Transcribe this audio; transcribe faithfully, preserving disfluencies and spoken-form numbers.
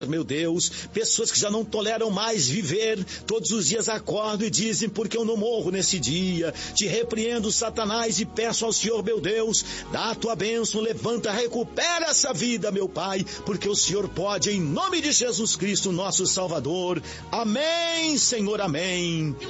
meu Deus, pessoas que já não toleram mais viver, todos os dias acordam e dizem, porque eu não morro nesse dia? Te repreendo, Satanás, e peço ao Senhor, meu Deus, dá a tua bênção, levanta, recupera essa vida, meu Pai, porque o Senhor pode, em nome de Jesus Cristo, nosso Salvador. Amém, Senhor, amém.